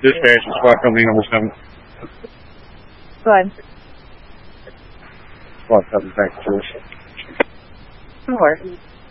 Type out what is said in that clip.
Dispatch, SWAT company number 7. Go ahead. SWAT 7, back to us. More.